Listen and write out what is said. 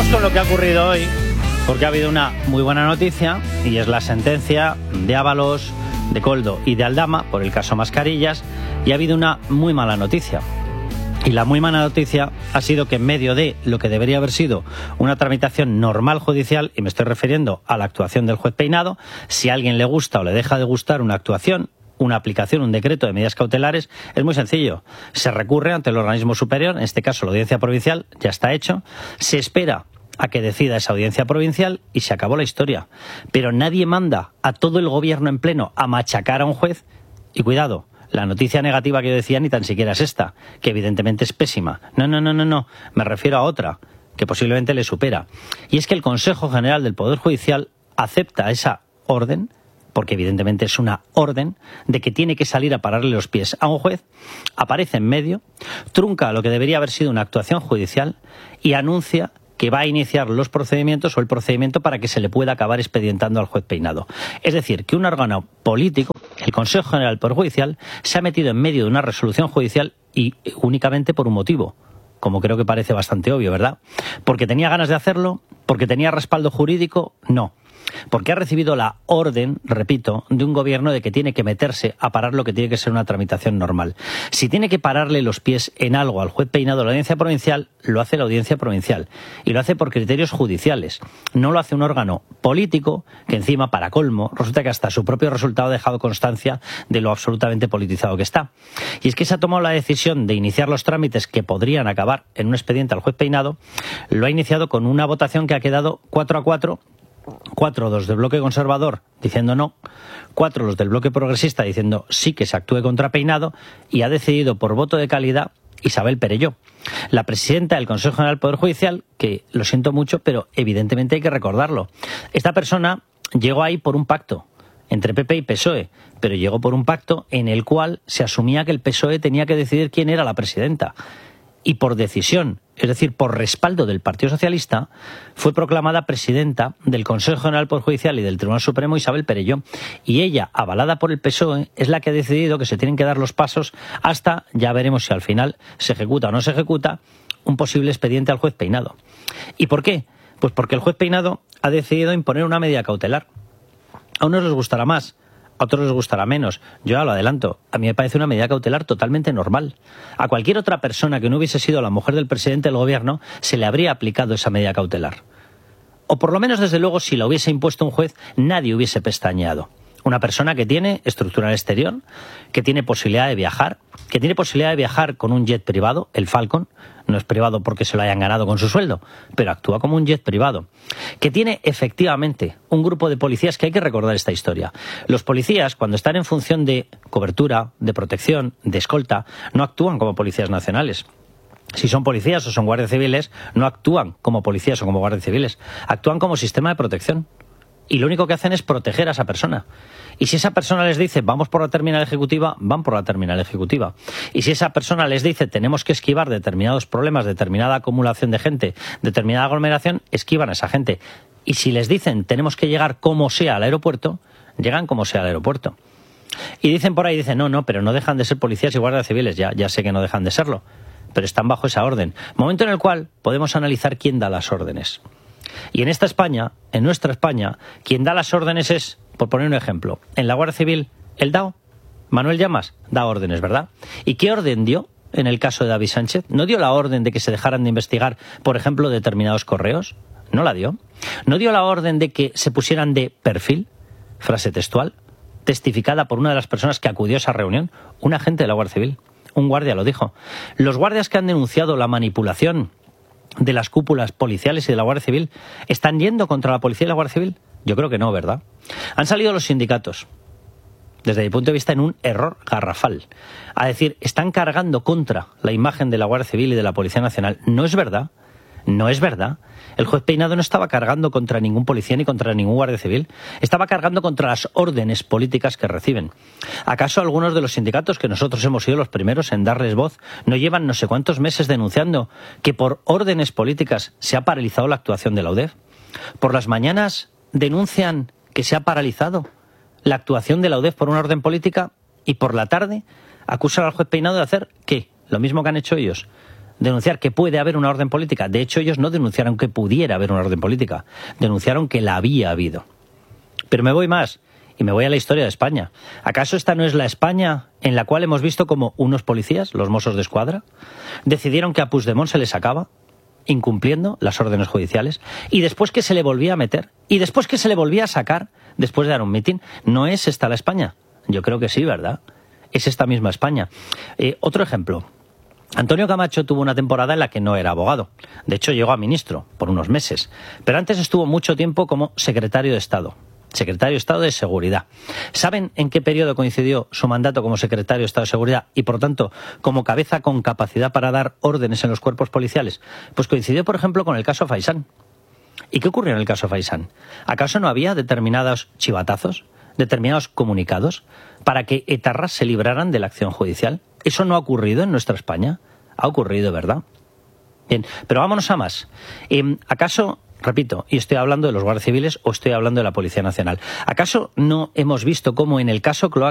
Vamos con lo que ha ocurrido hoy, porque ha habido una muy buena noticia y es la sentencia de Ábalos, de Koldo y de Aldama por el caso Mascarillas, y ha habido una muy mala noticia. Y la muy mala noticia ha sido que en medio de lo que debería haber sido una tramitación normal judicial, y me estoy refiriendo a la actuación del juez Peinado, si a alguien le gusta o le deja de gustar una actuación, una aplicación, un decreto de medidas cautelares, es muy sencillo. Se recurre ante el organismo superior, en este caso la Audiencia Provincial, ya está hecho, se espera a que decida esa audiencia provincial y se acabó la historia. Pero nadie manda a todo el gobierno en pleno a machacar a un juez. Y cuidado, la noticia negativa que yo decía ni tan siquiera es esta, que evidentemente es pésima. No, me refiero a otra, que posiblemente le supera. Y es que el Consejo General del Poder Judicial acepta esa orden, porque evidentemente es una orden, de que tiene que salir a pararle los pies a un juez, aparece en medio, trunca lo que debería haber sido una actuación judicial y anuncia que va a iniciar los procedimientos o el procedimiento para que se le pueda acabar expedientando al juez Peinado. Es decir, que un órgano político, el Consejo General del Poder Judicial, se ha metido en medio de una resolución judicial y únicamente por un motivo, como creo que parece bastante obvio, ¿verdad? ¿Porque tenía ganas de hacerlo? ¿Porque tenía respaldo jurídico? No. Porque ha recibido la orden, repito, de un gobierno de que tiene que meterse a parar lo que tiene que ser una tramitación normal. Si tiene que pararle los pies en algo al juez Peinado de la Audiencia Provincial, lo hace la Audiencia Provincial. Y lo hace por criterios judiciales. No lo hace un órgano político que encima, para colmo, resulta que hasta su propio resultado ha dejado constancia de lo absolutamente politizado que está. Y es que se ha tomado la decisión de iniciar los trámites que podrían acabar en un expediente al juez Peinado. Lo ha iniciado con una votación que ha quedado 4-4. 4 los del bloque conservador diciendo no, 4 los del bloque progresista diciendo sí que se actúe contra Peinado, y ha decidido por voto de calidad Isabel Perelló, la presidenta del Consejo General del Poder Judicial, que lo siento mucho, pero evidentemente hay que recordarlo. Esta persona llegó ahí por un pacto entre PP y PSOE, pero llegó por un pacto en el cual se asumía que el PSOE tenía que decidir quién era la presidenta. Y por decisión, es decir, por respaldo del Partido Socialista, fue proclamada presidenta del Consejo General del Poder Judicial y del Tribunal Supremo Isabel Perelló. Y ella, avalada por el PSOE, es la que ha decidido que se tienen que dar los pasos hasta, ya veremos si al final se ejecuta o no se ejecuta, un posible expediente al juez Peinado. ¿Y por qué? Pues porque el juez Peinado ha decidido imponer una medida cautelar. A unos les gustará más, a otros les gustará menos. Yo ya lo adelanto, a mí me parece una medida cautelar totalmente normal. A cualquier otra persona que no hubiese sido la mujer del presidente del gobierno se le habría aplicado esa medida cautelar. O por lo menos, desde luego, si la hubiese impuesto un juez, nadie hubiese pestañeado. Una persona que tiene estructura en el exterior, que tiene posibilidad de viajar, con un jet privado, el Falcon. No es privado porque se lo hayan ganado con su sueldo, pero actúa como un jet privado. Que tiene efectivamente un grupo de policías, que hay que recordar esta historia. Los policías, cuando están en función de cobertura, de protección, de escolta, no actúan como policías nacionales. Si son policías o son guardias civiles, no actúan como policías o como guardias civiles. Actúan como sistema de protección. Y lo único que hacen es proteger a esa persona. Y si esa persona les dice vamos por la terminal ejecutiva, van por la terminal ejecutiva. Y si esa persona les dice tenemos que esquivar determinados problemas, determinada acumulación de gente, determinada aglomeración, esquivan a esa gente. Y si les dicen tenemos que llegar como sea al aeropuerto, llegan como sea al aeropuerto. Y dicen por ahí, no, pero no dejan de ser policías y guardias civiles. Ya sé que no dejan de serlo, pero están bajo esa orden. Momento en el cual podemos analizar quién da las órdenes. Y en esta España, en nuestra España, quien da las órdenes es, por poner un ejemplo, en la Guardia Civil, el DAO, Manuel Llamas, da órdenes, ¿verdad? ¿Y qué orden dio en el caso de David Sánchez? ¿No dio la orden de que se dejaran de investigar, por ejemplo, determinados correos? ¿No la dio? ¿No dio la orden de que se pusieran de perfil, frase textual, testificada por una de las personas que acudió a esa reunión? Un agente de la Guardia Civil, un guardia lo dijo. Los guardias que han denunciado la manipulación de las cúpulas policiales y de la Guardia Civil, ¿están yendo contra la policía y la Guardia Civil? Yo creo que no, ¿verdad? Han salido los sindicatos, desde mi punto de vista, en un error garrafal. A decir, están cargando contra la imagen de la Guardia Civil y de la Policía Nacional. No es verdad. No es verdad. El juez Peinado no estaba cargando contra ningún policía ni contra ningún guardia civil. Estaba cargando contra las órdenes políticas que reciben. ¿Acaso algunos de los sindicatos, que nosotros hemos sido los primeros en darles voz, no llevan no sé cuántos meses denunciando que por órdenes políticas se ha paralizado la actuación de la UDEF? Por las mañanas denuncian que se ha paralizado la actuación de la UDEF por una orden política, y por la tarde acusan al juez Peinado de hacer, ¿qué? Lo mismo que han hecho ellos. denunciar que puede haber una orden política. De hecho, ellos no denunciaron que pudiera haber una orden política, denunciaron que la había habido. Pero me voy más, y me voy a la historia de España. ¿Acaso esta no es la España en la cual hemos visto como unos policías, los Mossos de Escuadra, decidieron que a Puigdemont se le sacaba, incumpliendo las órdenes judiciales, y después que se le volvía a meter, y después que se le volvía a sacar, después de dar un mitin? ¿No es esta la España? Yo creo que sí, ¿verdad? Es esta misma España. Otro ejemplo. Antonio Camacho tuvo una temporada en la que no era abogado. De hecho, llegó a ministro por unos meses. Pero antes estuvo mucho tiempo como secretario de Estado. Secretario de Estado de Seguridad. ¿Saben en qué periodo coincidió su mandato como secretario de Estado de Seguridad y, por tanto, como cabeza con capacidad para dar órdenes en los cuerpos policiales? Pues coincidió, por ejemplo, con el caso Faisán. ¿Y qué ocurrió en el caso Faisán? ¿Acaso no había determinados chivatazos, determinados comunicados, para que etarras se libraran de la acción judicial? ¿Eso no ha ocurrido en nuestra España? Ha ocurrido, ¿verdad? Bien, pero vámonos a más. ¿Acaso, repito, y estoy hablando de los guardias civiles o estoy hablando de la Policía Nacional, ¿acaso no hemos visto cómo en el caso Cloaca